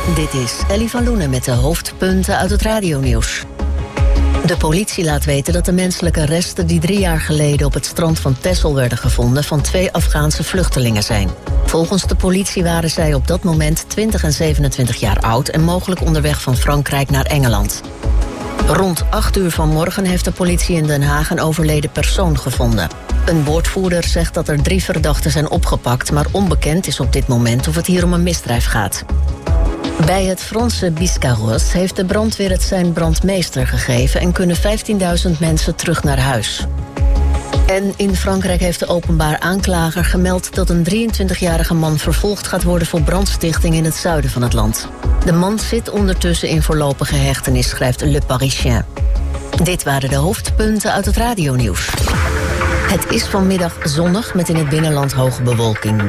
Dit is Ellie van Loenen met de hoofdpunten uit het radionieuws. De politie laat weten dat de menselijke resten die 3 jaar geleden op het strand van Texel werden gevonden van 2 Afghaanse vluchtelingen zijn. Volgens de politie waren zij op dat moment 20 en 27 jaar oud en mogelijk onderweg van Frankrijk naar Engeland. Rond 8 uur vanmorgen heeft de politie in Den Haag een overleden persoon gevonden. Een woordvoerder zegt dat er 3 verdachten zijn opgepakt, maar onbekend is op dit moment of het hier om een misdrijf gaat. Bij het Franse Biscarrosse heeft de brandweer het zijn brandmeester gegeven en kunnen 15.000 mensen terug naar huis. En in Frankrijk heeft de openbaar aanklager gemeld dat een 23-jarige man vervolgd gaat worden voor brandstichting in het zuiden van het land. De man zit ondertussen in voorlopige hechtenis, schrijft Le Parisien. Dit waren de hoofdpunten uit het radionieuws. Het is vanmiddag zonnig met in het binnenland hoge bewolking.